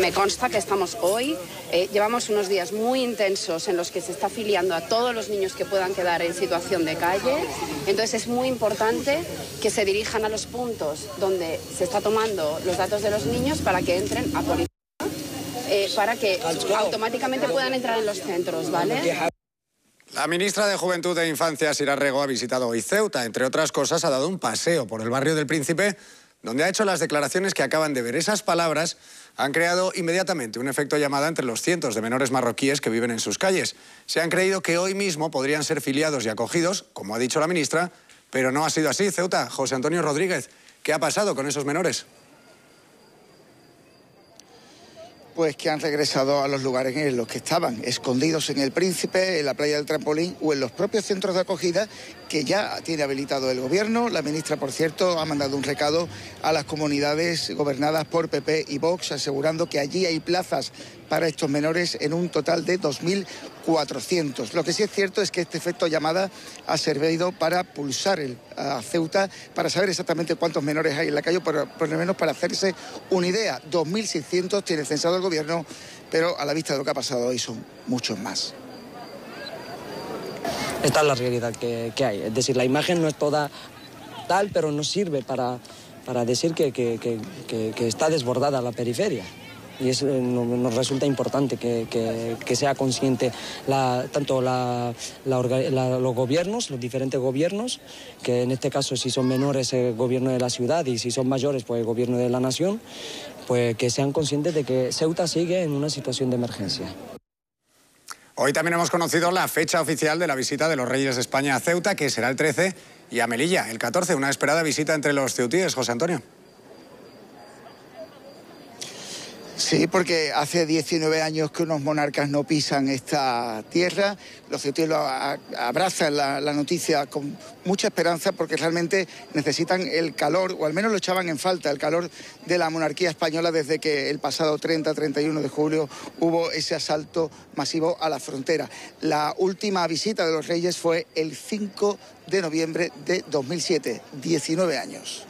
Me consta que estamos hoy, llevamos unos días muy intensos en los que se está afiliando a todos los niños que puedan quedar en situación de calle. Entonces es muy importante que se dirijan a los puntos donde se está tomando los datos de los niños para que entren a policía, para que automáticamente puedan entrar en los centros, ¿vale? La ministra de Juventud e Infancia, Sira Rego, ha visitado hoy Ceuta. Entre otras cosas, ha dado un paseo por el barrio del Príncipe, donde ha hecho las declaraciones que acaban de ver. Esas palabras han creado inmediatamente un efecto llamada entre los cientos de menores marroquíes que viven en sus calles. Se han creído que hoy mismo podrían ser filiados y acogidos, como ha dicho la ministra, pero no ha sido así. Ceuta, José Antonio Rodríguez, ¿qué ha pasado con esos menores? Pues que han regresado a los lugares en los que estaban, escondidos en el Príncipe, en la playa del Trampolín o en los propios centros de acogida que ya tiene habilitado el gobierno. La ministra, por cierto, ha mandado un recado a las comunidades gobernadas por PP y Vox, asegurando que allí hay plazas para estos menores en un total de 2.400. Lo que sí es cierto es que este efecto llamada ha servido para pulsar a Ceuta, para saber exactamente cuántos menores hay en la calle, por lo menos para hacerse una idea. 2.600 tiene censado el gobierno, pero a la vista de lo que ha pasado hoy son muchos más. Esta es la realidad que hay. Es decir, la imagen no es toda tal, pero nos sirve para decir que está desbordada la periferia. Y eso nos resulta importante que sea consciente tanto los gobiernos, los diferentes gobiernos, que en este caso si son menores el gobierno de la ciudad y si son mayores pues el gobierno de la nación, pues que sean conscientes de que Ceuta sigue en una situación de emergencia. Hoy también hemos conocido la fecha oficial de la visita de los Reyes de España a Ceuta, que será el 13, y a Melilla, el 14, una esperada visita entre los ceutíes. José Antonio. Sí, porque hace 19 años que unos monarcas no pisan esta tierra. Los ceutíes abrazan la noticia con mucha esperanza porque realmente necesitan el calor, o al menos lo echaban en falta, el calor de la monarquía española desde que el pasado 30-31 de julio hubo ese asalto masivo a la frontera. La última visita de los Reyes fue el 5 de noviembre de 2007, 19 años.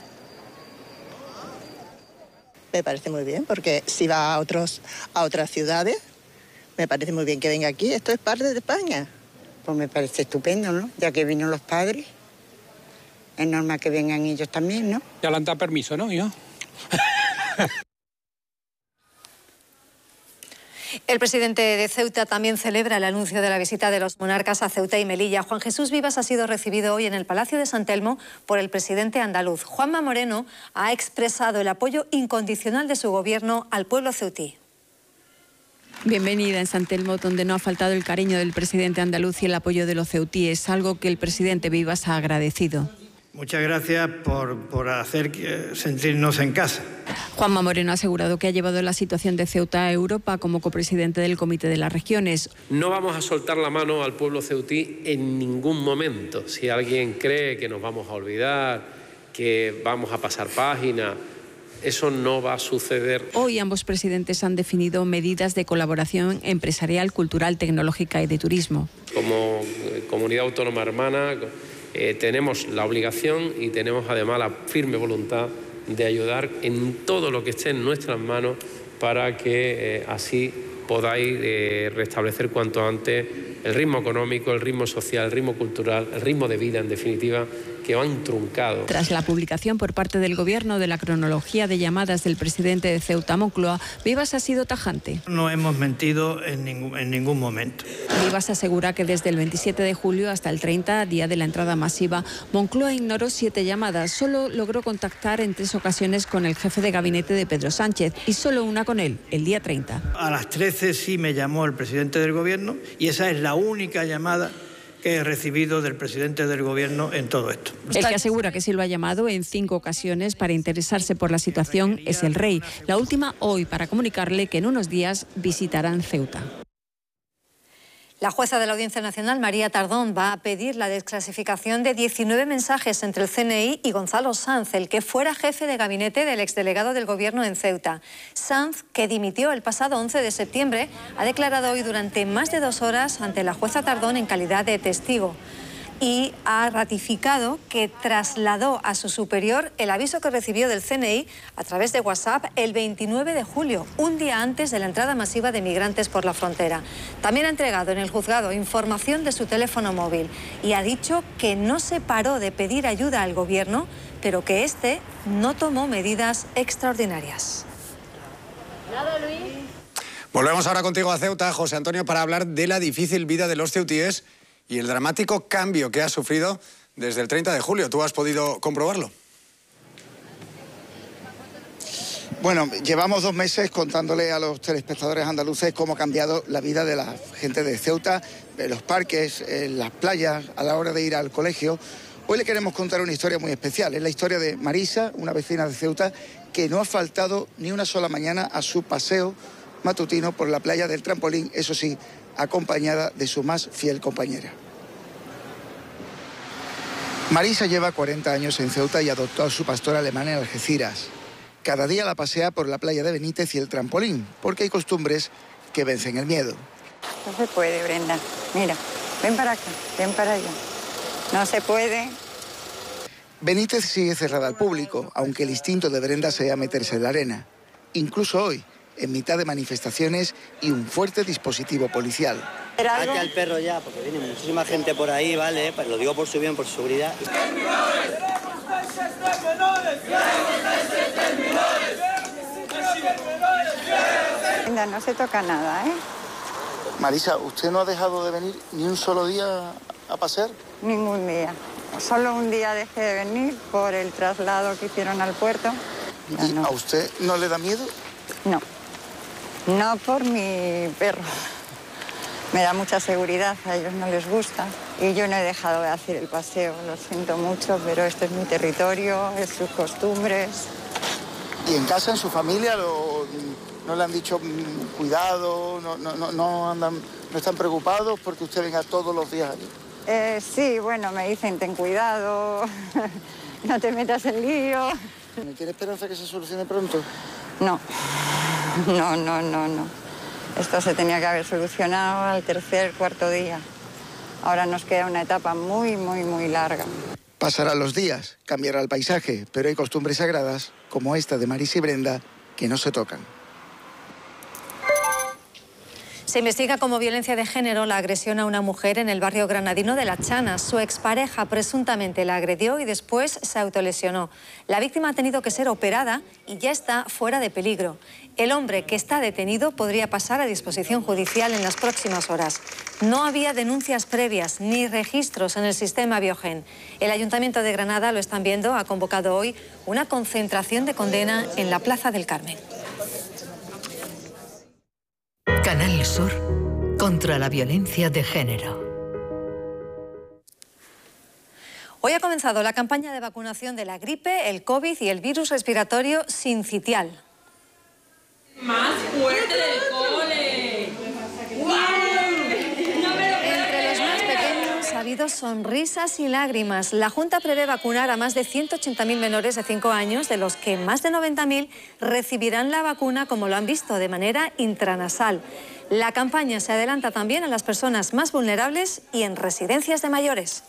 Me parece muy bien, porque si va a otras ciudades, me parece muy bien que venga aquí. Esto es parte de España. Pues me parece estupendo, ¿no? Ya que vino los padres, es normal que vengan ellos también, ¿no? Ya le han dado permiso, ¿no, hijo? El presidente de Ceuta también celebra el anuncio de la visita de los monarcas a Ceuta y Melilla. Juan Jesús Vivas ha sido recibido hoy en el Palacio de San Telmo por el presidente andaluz. Juanma Moreno ha expresado el apoyo incondicional de su gobierno al pueblo ceutí. Bienvenida en San Telmo, donde no ha faltado el cariño del presidente andaluz y el apoyo de los ceutíes, algo que el presidente Vivas ha agradecido. Muchas gracias por hacer sentirnos en casa. Juanma Moreno ha asegurado que ha llevado la situación de Ceuta a Europa como copresidente del Comité de las Regiones. No vamos a soltar la mano al pueblo ceutí en ningún momento. Si alguien cree que nos vamos a olvidar, que vamos a pasar página, eso no va a suceder. Hoy ambos presidentes han definido medidas de colaboración empresarial, cultural, tecnológica y de turismo. Como comunidad autónoma hermana, tenemos la obligación y tenemos además la firme voluntad de ayudar en todo lo que esté en nuestras manos para que así podáis restablecer cuanto antes el ritmo económico, el ritmo social, el ritmo cultural, el ritmo de vida, en definitiva, que van truncados. Tras la publicación por parte del Gobierno de la cronología de llamadas del presidente de Ceuta, Moncloa, Vivas ha sido tajante. No hemos mentido en ningún momento. Vivas asegura que desde el 27 de julio hasta el 30, día de la entrada masiva, Moncloa ignoró 7 llamadas. Solo logró contactar en 3 ocasiones con el jefe de gabinete de Pedro Sánchez y solo una con él, el día 30. A las 13 sí me llamó el presidente del Gobierno y esa es la única llamada que he recibido del presidente del Gobierno en todo esto. El que asegura que sí lo ha llamado en 5 ocasiones para interesarse por la situación es el rey. La última hoy para comunicarle que en unos días visitarán Ceuta. La jueza de la Audiencia Nacional, María Tardón, va a pedir la desclasificación de 19 mensajes entre el CNI y Gonzalo Sanz, el que fuera jefe de gabinete del exdelegado del Gobierno en Ceuta. Sanz, que dimitió el pasado 11 de septiembre, ha declarado hoy durante más de 2 horas ante la jueza Tardón en calidad de testigo. y ha ratificado que trasladó a su superior el aviso que recibió del CNI a través de WhatsApp el 29 de julio, un día antes de la entrada masiva de migrantes por la frontera. También ha entregado en el juzgado información de su teléfono móvil y ha dicho que no se paró de pedir ayuda al gobierno, pero que este no tomó medidas extraordinarias. Nada, Luis. Volvemos ahora contigo a Ceuta, José Antonio, para hablar de la difícil vida de los ceutíes y el dramático cambio que ha sufrido desde el 30 de julio. ¿Tú has podido comprobarlo? Bueno, llevamos 2 meses contándole a los telespectadores andaluces cómo ha cambiado la vida de la gente de Ceuta, en los parques, en las playas, a la hora de ir al colegio. Hoy le queremos contar una historia muy especial. Es la historia de Marisa, una vecina de Ceuta, que no ha faltado ni una sola mañana a su paseo matutino por la playa del Trampolín, eso sí, acompañada de su más fiel compañera. Marisa lleva 40 años en Ceuta y adoptó a su pastor alemán en Algeciras. Cada día la pasea por la playa de Benítez y el Trampolín, porque hay costumbres que vencen el miedo. No se puede, Brenda. Mira, ven para acá, ven para allá. No se puede. Benítez sigue cerrada al público, aunque el instinto de Brenda sea meterse en la arena. Incluso hoy, en mitad de manifestaciones y un fuerte dispositivo policial. Saque al perro ya, porque viene muchísima gente por ahí, ¿vale? Lo digo por su bien, por su seguridad. Brenda, no se toca nada, ¿eh? Marisa, ¿usted no ha dejado de venir ni un solo día a pasear? Ningún día. Solo un día dejé de venir por el traslado que hicieron al puerto. ¿Y a usted no le da miedo? No. No por mi perro. Me da mucha seguridad, a ellos no les gusta. Y yo no he dejado de hacer el paseo, lo siento mucho, pero este es mi territorio, es sus costumbres. ¿Y en casa, en su familia, no le han dicho cuidado, no están preocupados porque usted venga todos los días allí? Sí, bueno, me dicen ten cuidado, no te metas en lío. ¿No tiene esperanza que se solucione pronto? No. Esto se tenía que haber solucionado al tercer, cuarto día. Ahora nos queda una etapa muy larga. Pasarán los días, cambiará el paisaje, pero hay costumbres sagradas, como esta de Marisa y Brenda, que no se tocan. Se investiga como violencia de género la agresión a una mujer en el barrio granadino de La Chana. Su expareja presuntamente la agredió y después se autolesionó. La víctima ha tenido que ser operada y ya está fuera de peligro. El hombre que está detenido podría pasar a disposición judicial en las próximas horas. No había denuncias previas ni registros en el sistema Biogen. El Ayuntamiento de Granada, lo están viendo, ha convocado hoy una concentración de condena en la Plaza del Carmen. Canal Sur contra la violencia de género. Hoy ha comenzado la campaña de vacunación de la gripe, el COVID y el virus respiratorio sincitial. ¡Más fuerte del cole! Entre los más pequeños ha habido sonrisas y lágrimas. La Junta prevé vacunar a más de 180.000 menores de 5 años, de los que más de 90.000 recibirán la vacuna, como lo han visto, de manera intranasal. La campaña se adelanta también a las personas más vulnerables y en residencias de mayores.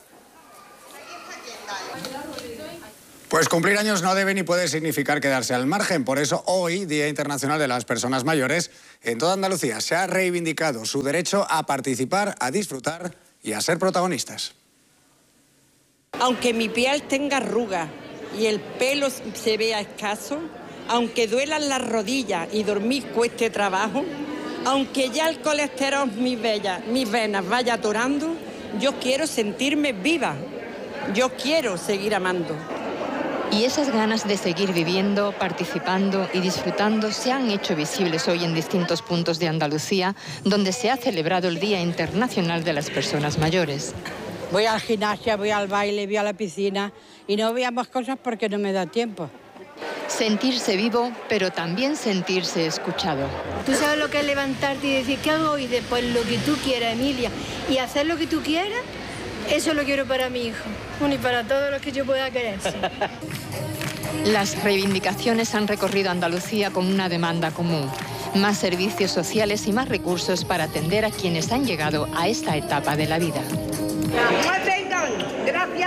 Pues cumplir años no debe ni puede significar quedarse al margen. Por eso hoy, Día Internacional de las Personas Mayores, en toda Andalucía se ha reivindicado su derecho a participar, a disfrutar y a ser protagonistas. Aunque mi piel tenga arrugas y el pelo se vea escaso, aunque duelan las rodillas y dormir cueste trabajo, aunque ya el colesterol mis venas vaya atorando, yo quiero sentirme viva, yo quiero seguir amando. Y esas ganas de seguir viviendo, participando y disfrutando se han hecho visibles hoy en distintos puntos de Andalucía, donde se ha celebrado el Día Internacional de las Personas Mayores. Voy al gimnasio, voy al baile, voy a la piscina y no voy a más cosas porque no me da tiempo. Sentirse vivo, pero también sentirse escuchado. Tú sabes lo que es levantarte y decir, ¿qué hago hoy? Después lo que tú quieras, Emilia, y hacer lo que tú quieras. Eso lo quiero para mi hijo, y para todos los que yo pueda querer. Sí. Las reivindicaciones han recorrido Andalucía con una demanda común: más servicios sociales y más recursos para atender a quienes han llegado a esta etapa de la vida. No tengan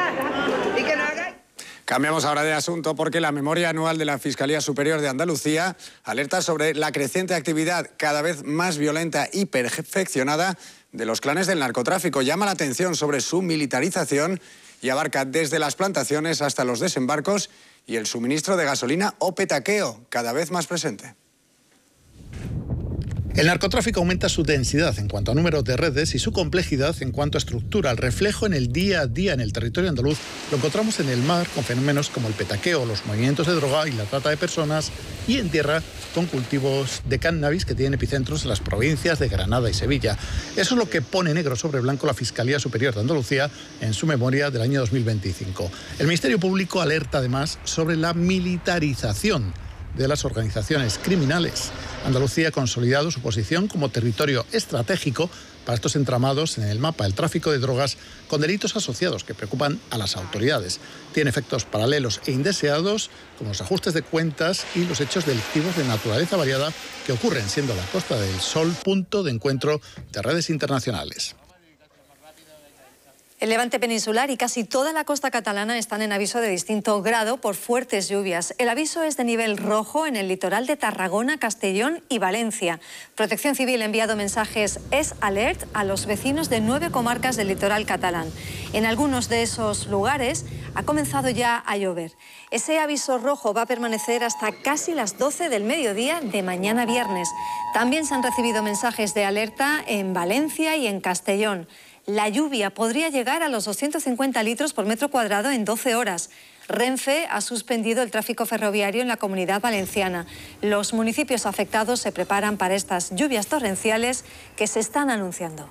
y que no hagáis... Cambiamos ahora de asunto porque la memoria anual de la Fiscalía Superior de Andalucía alerta sobre la creciente actividad cada vez más violenta y perfeccionada de los clanes del narcotráfico. Llama la atención sobre su militarización y abarca desde las plantaciones hasta los desembarcos y el suministro de gasolina o petaqueo, cada vez más presente. El narcotráfico aumenta su densidad en cuanto a número de redes y su complejidad en cuanto a estructura. El reflejo en el día a día en el territorio andaluz lo encontramos en el mar con fenómenos como el petaqueo, los movimientos de droga y la trata de personas, y en tierra con cultivos de cannabis que tienen epicentros en las provincias de Granada y Sevilla. Eso es lo que pone negro sobre blanco la Fiscalía Superior de Andalucía en su memoria del año 2025. El Ministerio Público alerta además sobre la militarización de las organizaciones criminales. Andalucía ha consolidado su posición como territorio estratégico para estos entramados en el mapa del tráfico de drogas con delitos asociados que preocupan a las autoridades. Tiene efectos paralelos e indeseados como los ajustes de cuentas y los hechos delictivos de naturaleza variada que ocurren siendo la Costa del Sol punto de encuentro de redes internacionales. El Levante peninsular y casi toda la costa catalana están en aviso de distinto grado por fuertes lluvias. El aviso es de nivel rojo en el litoral de Tarragona, Castellón y Valencia. Protección Civil ha enviado mensajes Es Alert a los vecinos de 9 comarcas del litoral catalán. En algunos de esos lugares ha comenzado ya a llover. Ese aviso rojo va a permanecer hasta casi las 12 del mediodía de mañana viernes. También se han recibido mensajes de alerta en Valencia y en Castellón. La lluvia podría llegar a los 250 litros por metro cuadrado en 12 horas. Renfe ha suspendido el tráfico ferroviario en la Comunidad Valenciana. Los municipios afectados se preparan para estas lluvias torrenciales que se están anunciando.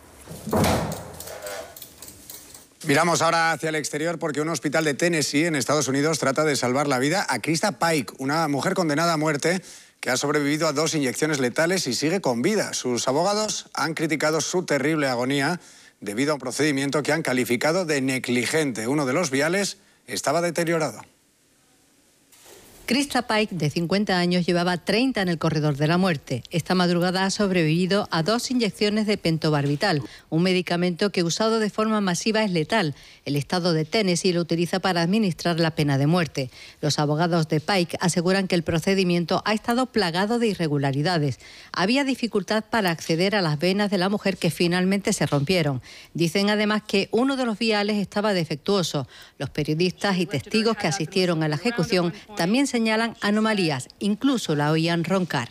Miramos ahora hacia el exterior porque un hospital de Tennessee, en Estados Unidos, trata de salvar la vida a Krista Pike, una mujer condenada a muerte que ha sobrevivido a 2 inyecciones letales y sigue con vida. Sus abogados han criticado su terrible agonía debido a un procedimiento que han calificado de negligente. Uno de los viales estaba deteriorado. Krista Pike, de 50 años, llevaba 30 en el corredor de la muerte. Esta madrugada ha sobrevivido a 2 inyecciones de pentobarbital, un medicamento que usado de forma masiva es letal. El estado de Tennessee lo utiliza para administrar la pena de muerte. Los abogados de Pike aseguran que el procedimiento ha estado plagado de irregularidades. Había dificultad para acceder a las venas de la mujer que finalmente se rompieron. Dicen además que uno de los viales estaba defectuoso. Los periodistas y testigos que asistieron a la ejecución también señalan anomalías, incluso la oían roncar.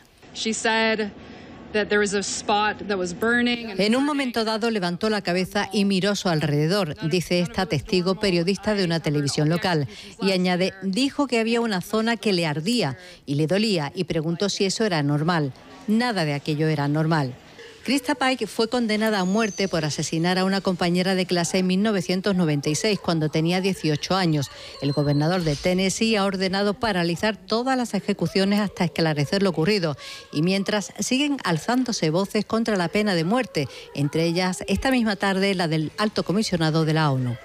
En un momento dado levantó la cabeza y miró a su alrededor, dice esta testigo periodista de una televisión local. Y añade, dijo que había una zona que le ardía y le dolía y preguntó si eso era normal. Nada de aquello era normal. Krista Pike fue condenada a muerte por asesinar a una compañera de clase en 1996, cuando tenía 18 años. El gobernador de Tennessee ha ordenado paralizar todas las ejecuciones hasta esclarecer lo ocurrido. Y mientras siguen alzándose voces contra la pena de muerte, entre ellas esta misma tarde la del alto comisionado de la ONU.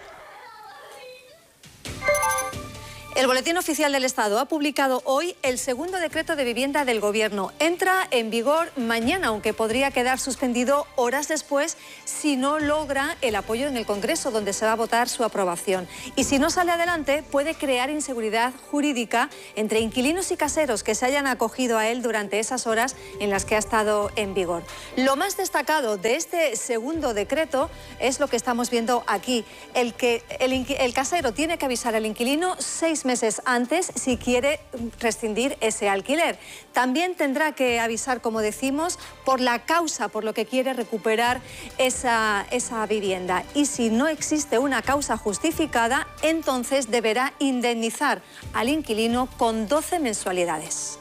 El Boletín Oficial del Estado ha publicado hoy el segundo decreto de vivienda del Gobierno. Entra en vigor mañana, aunque podría quedar suspendido horas después si no logra el apoyo en el Congreso, donde se va a votar su aprobación. Y si no sale adelante, puede crear inseguridad jurídica entre inquilinos y caseros que se hayan acogido a él durante esas horas en las que ha estado en vigor. Lo más destacado de este segundo decreto es lo que estamos viendo aquí. El casero tiene que avisar al inquilino 6 meses antes si quiere rescindir ese alquiler. También tendrá que avisar, como decimos, por la causa por lo que quiere recuperar esa vivienda. Y si no existe una causa justificada, entonces deberá indemnizar al inquilino con 12 mensualidades.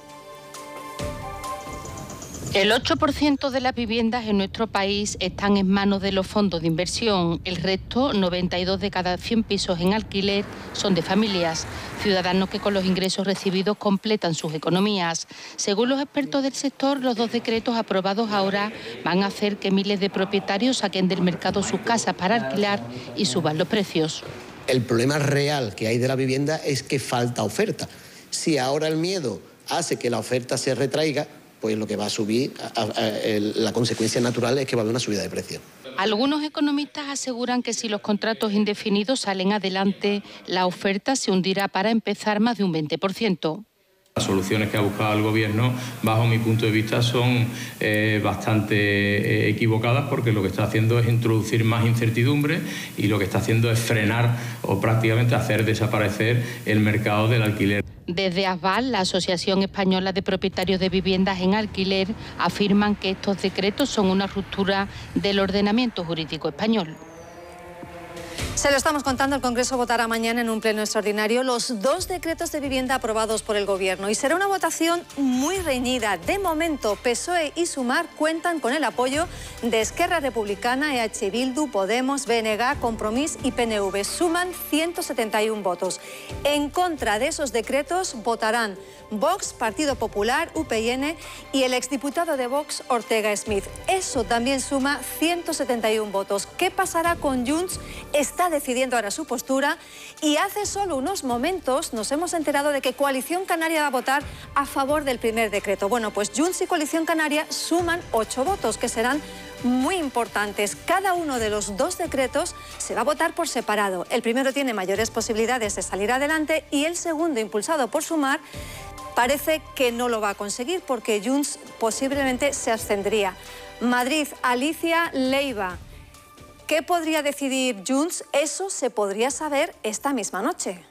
El 8% de las viviendas en nuestro país están en manos de los fondos de inversión. El resto, 92 de cada 100 pisos en alquiler, son de familias, ciudadanos que con los ingresos recibidos completan sus economías. Según los expertos del sector, los 2 decretos aprobados ahora van a hacer que miles de propietarios saquen del mercado sus casas para alquilar y suban los precios. El problema real que hay de la vivienda es que falta oferta. Si ahora el miedo hace que la oferta se retraiga, pues lo que va a subir, la consecuencia natural es que va a haber una subida de precios. Algunos economistas aseguran que si los contratos indefinidos salen adelante, la oferta se hundirá para empezar más de un 20%. Las soluciones que ha buscado el Gobierno, bajo mi punto de vista, son bastante equivocadas, porque lo que está haciendo es introducir más incertidumbre y lo que está haciendo es frenar o prácticamente hacer desaparecer el mercado del alquiler. Desde ASBAL, la Asociación Española de Propietarios de Viviendas en Alquiler, afirman que estos decretos son una ruptura del ordenamiento jurídico español. Se lo estamos contando, el Congreso votará mañana en un pleno extraordinario los 2 decretos de vivienda aprobados por el Gobierno y será una votación muy reñida. De momento, PSOE y Sumar cuentan con el apoyo de Esquerra Republicana, EH Bildu, Podemos, BNG, Compromís y PNV. Suman 171 votos. En contra de esos decretos votarán Vox, Partido Popular, UPyN y el exdiputado de Vox, Ortega Smith. Eso también suma 171 votos. ¿Qué pasará con Junts? Está decidiendo ahora su postura y hace solo unos momentos nos hemos enterado de que Coalición Canaria va a votar a favor del primer decreto. Bueno, pues Junts y Coalición Canaria suman 8 votos que serán muy importantes. Cada uno de los 2 decretos se va a votar por separado. El primero tiene mayores posibilidades de salir adelante y el segundo, impulsado por Sumar, parece que no lo va a conseguir porque Junts posiblemente se abstendría. Madrid, Alicia Leiva. ¿Qué podría decidir Junts? Eso se podría saber esta misma noche.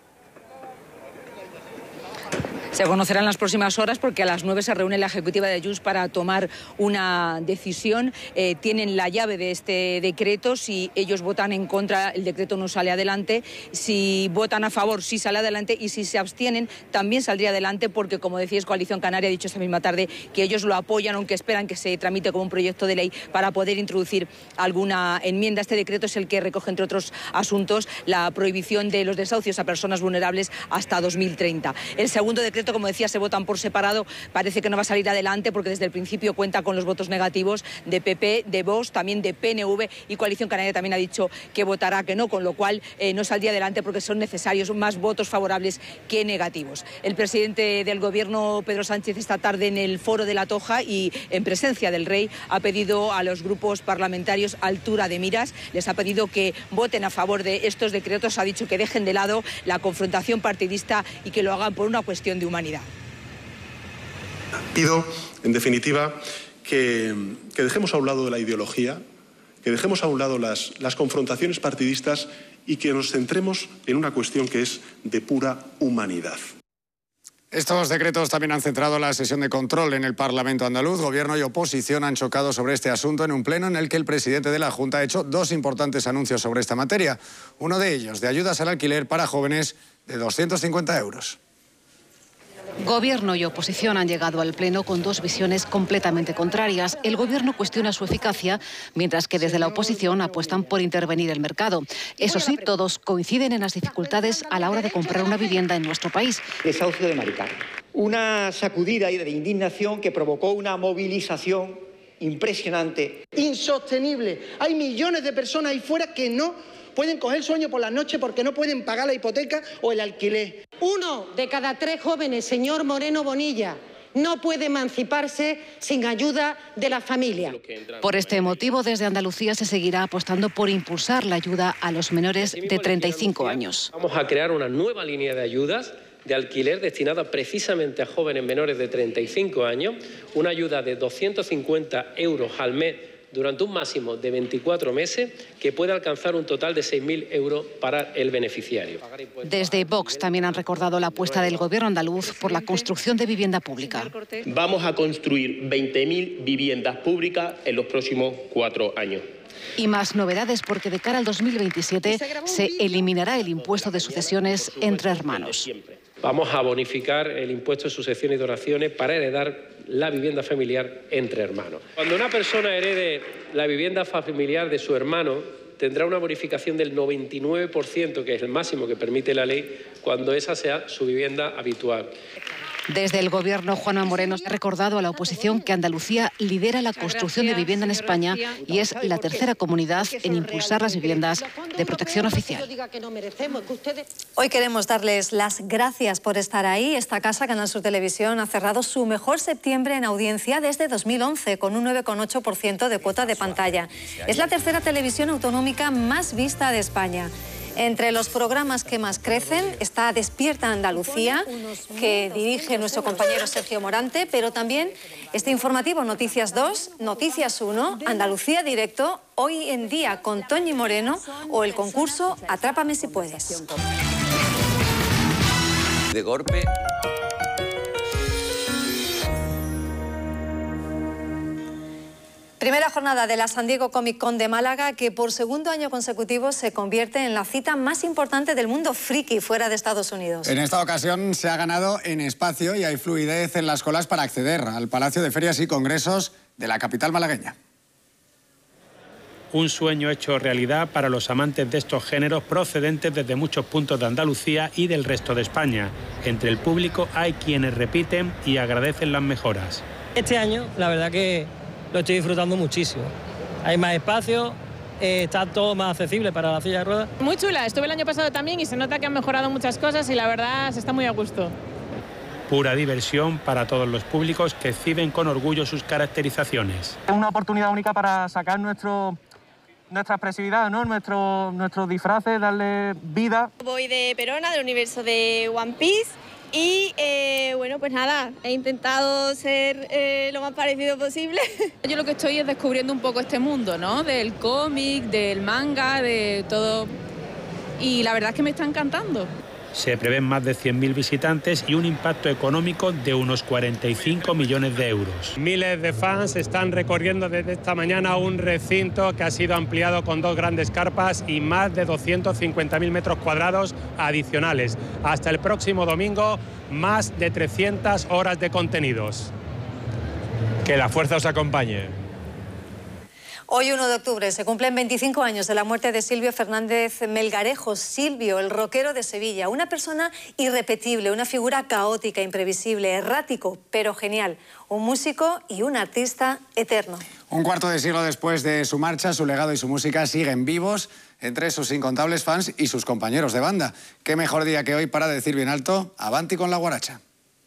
Se conocerá en las próximas horas porque a las 9 se reúne la ejecutiva de Junts para tomar una decisión. Tienen la llave de este decreto. Si ellos votan en contra, el decreto no sale adelante. Si votan a favor, sí sale adelante. Y si se abstienen, también saldría adelante porque, como decíais, Coalición Canaria ha dicho esta misma tarde que ellos lo apoyan, aunque esperan que se tramite como un proyecto de ley para poder introducir alguna enmienda. Este decreto es el que recoge, entre otros asuntos, la prohibición de los desahucios a personas vulnerables hasta 2030. El segundo decreto, como decía, se votan por separado. Parece que no va a salir adelante porque desde el principio cuenta con los votos negativos de PP, de Vox, también de PNV, y Coalición Canaria también ha dicho que votará que no, con lo cual no saldría adelante porque son necesarios más votos favorables que negativos. El presidente del Gobierno, Pedro Sánchez, esta tarde en el Foro de la Toja y en presencia del Rey, ha pedido a los grupos parlamentarios altura de miras, les ha pedido que voten a favor de estos decretos, ha dicho que dejen de lado la confrontación partidista y que lo hagan por una cuestión de humanidad. Pido, en definitiva, que dejemos a un lado la ideología, que dejemos a un lado las confrontaciones partidistas y que nos centremos en una cuestión que es de pura humanidad. Estos decretos también han centrado la sesión de control en el Parlamento andaluz. Gobierno y oposición han chocado sobre este asunto en un pleno en el que el presidente de la Junta ha hecho 2 importantes anuncios sobre esta materia. Uno de ellos, de ayudas al alquiler para jóvenes de 250 euros. Gobierno y oposición han llegado al Pleno con 2 visiones completamente contrarias. El Gobierno cuestiona su eficacia, mientras que desde la oposición apuestan por intervenir el mercado. Eso sí, todos coinciden en las dificultades a la hora de comprar una vivienda en nuestro país. Desahucio de Maricarmen. Una sacudida de indignación que provocó una movilización impresionante. Insostenible. Hay millones de personas ahí fuera que no pueden coger sueño por la noche porque no pueden pagar la hipoteca o el alquiler. 1 de cada 3 jóvenes, señor Moreno Bonilla, no puede emanciparse sin ayuda de la familia. Por este motivo, desde Andalucía se seguirá apostando por impulsar la ayuda a los menores de 35 años. Vamos a crear una nueva línea de ayudas de alquiler destinada precisamente a jóvenes menores de 35 años, una ayuda de 250 euros al mes durante un máximo de 24 meses, que puede alcanzar un total de 6.000 euros para el beneficiario. Desde Vox también han recordado la apuesta del Gobierno andaluz por la construcción de vivienda pública. Vamos a construir 20.000 viviendas públicas en los próximos 4 años. Y más novedades porque de cara al 2027 se eliminará el impuesto de sucesiones entre hermanos. Vamos a bonificar el impuesto de sucesiones y donaciones para heredar la vivienda familiar entre hermanos. Cuando una persona herede la vivienda familiar de su hermano, tendrá una bonificación del 99%, que es el máximo que permite la ley, cuando esa sea su vivienda habitual. Desde el Gobierno, Juanma Moreno ha recordado a la oposición que Andalucía lidera la construcción de vivienda en España y es la tercera comunidad en impulsar las viviendas de protección oficial. Hoy queremos darles las gracias por estar ahí. Esta casa, Canal Sur Televisión, ha cerrado su mejor septiembre en audiencia desde 2011, con un 9,8% de cuota de pantalla. Es la tercera televisión autonómica más vista de España. Entre los programas que más crecen está Despierta Andalucía, que dirige nuestro compañero Sergio Morante, pero también este informativo Noticias 2, Noticias 1, Andalucía Directo, Hoy en Día con Toñi Moreno o el concurso Atrápame si puedes. De golpe. Primera jornada de la San Diego Comic Con de Málaga, que por segundo año consecutivo se convierte en la cita más importante del mundo friki fuera de Estados Unidos. En esta ocasión se ha ganado en espacio y hay fluidez en las colas para acceder al Palacio de Ferias y Congresos de la capital malagueña. Un sueño hecho realidad para los amantes de estos géneros procedentes desde muchos puntos de Andalucía y del resto de España. Entre el público hay quienes repiten y agradecen las mejoras. Este año, la verdad que lo estoy disfrutando muchísimo. Hay más espacio, está todo más accesible para la silla de ruedas. Muy chula, estuve el año pasado también y se nota que han mejorado muchas cosas y la verdad se está muy a gusto. Pura diversión para todos los públicos que exhiben con orgullo sus caracterizaciones. Es una oportunidad única para sacar nuestra expresividad, ¿no? Nuestros disfraces, darle vida. Voy de Perona, del universo de One Piece. Y bueno, pues nada, he intentado ser lo más parecido posible. Yo lo que estoy es descubriendo un poco este mundo, ¿no? Del cómic, del manga, de todo. Y la verdad es que me está encantando. Se prevén más de 100.000 visitantes y un impacto económico de unos 45 millones de euros. Miles de fans están recorriendo desde esta mañana un recinto que ha sido ampliado con 2 grandes carpas y más de 250.000 metros cuadrados adicionales. Hasta el próximo domingo, más de 300 horas de contenidos. Que la fuerza os acompañe. Hoy, 1 de octubre, se cumplen 25 años de la muerte de Silvio Fernández Melgarejo. Silvio, el rockero de Sevilla, una persona irrepetible, una figura caótica, imprevisible, errático, pero genial. Un músico y un artista eterno. Un cuarto de siglo después de su marcha, su legado y su música siguen vivos entre sus incontables fans y sus compañeros de banda. Qué mejor día que hoy para decir bien alto, avanti con la guaracha.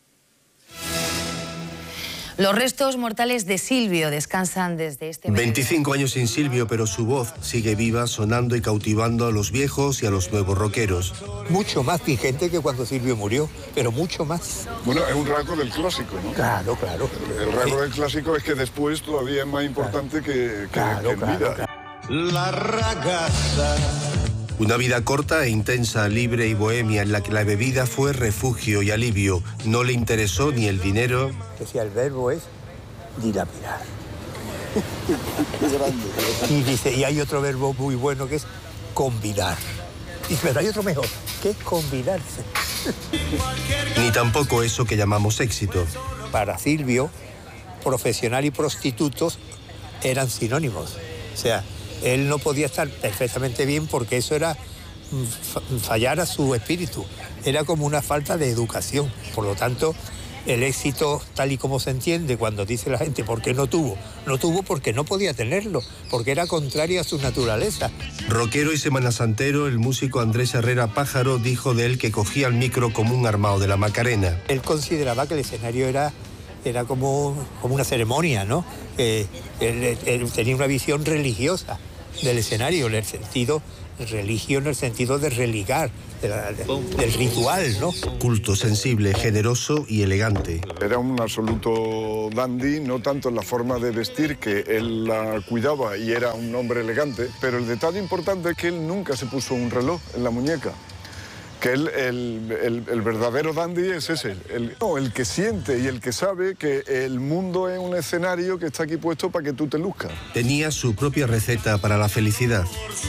Los restos mortales de Silvio descansan desde este... 25 años sin Silvio, pero su voz sigue viva, sonando y cautivando a los viejos y a los nuevos rockeros. Mucho más vigente que cuando Silvio murió, pero mucho más. Bueno, es un rasgo del clásico, ¿no? Claro, claro. El rasgo del clásico es que después todavía es más importante que en vida. La ragazza. Una vida corta e intensa, libre y bohemia, en la que la bebida fue refugio y alivio. No le interesó ni el dinero. Decía, el verbo es dilapidar. Y dice, y hay otro verbo muy bueno que es convidar. Dice, pero hay otro mejor, que es convidarse. Ni tampoco eso que llamamos éxito. Para Silvio, profesional y prostitutos eran sinónimos. O sea, él no podía estar perfectamente bien porque eso era fallar a su espíritu. Era como una falta de educación. Por lo tanto, el éxito, tal y como se entiende cuando dice la gente ¿por qué no tuvo? No tuvo porque no podía tenerlo, porque era contrario a su naturaleza. Rockero y semanasantero, el músico Andrés Herrera Pájaro dijo de él que cogía el micro como un armado de la Macarena. Él consideraba que el escenario era como una ceremonia, ¿no? Él tenía una visión religiosa del escenario, en el sentido religio, en el sentido de religar, del ritual, ¿no? Culto, sensible, generoso y elegante. Era un absoluto dandy, no tanto en la forma de vestir, que él la cuidaba y era un hombre elegante, pero el detalle importante es que él nunca se puso un reloj en la muñeca. Que el verdadero dandy es ese, el que siente y el que sabe que el mundo es un escenario que está aquí puesto para que tú te luzcas. Tenía su propia receta para la felicidad.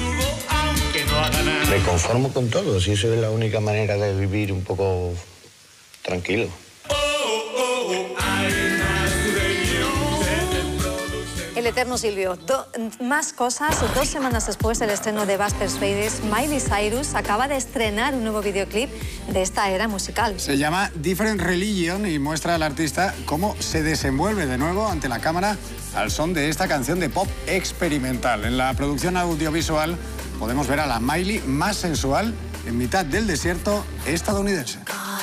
Me conformo con todo, si eso es la única manera de vivir un poco tranquilo. El El eterno Silvio. Más cosas. 2 semanas después del estreno de Buster's Babies, Miley Cyrus acaba de estrenar un nuevo videoclip de esta era musical. Se llama Different Religion y muestra al artista cómo se desenvuelve de nuevo ante la cámara al son de esta canción de pop experimental. En la producción audiovisual podemos ver a la Miley más sensual en mitad del desierto estadounidense.